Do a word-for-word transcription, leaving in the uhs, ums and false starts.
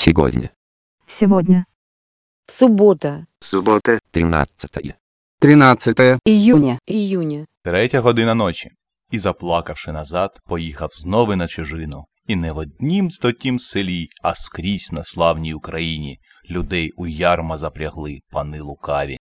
Сегодня. Сегодня. Суббота. Суббота, тринадцатое. тринадцятое Июня. Июня. Третя година ночі. І, заплакавши назад, поїхав знову на чужину. І не в однім стотім селі, а скрізь на славній Україні людей у ярма запрягли пани лукаві.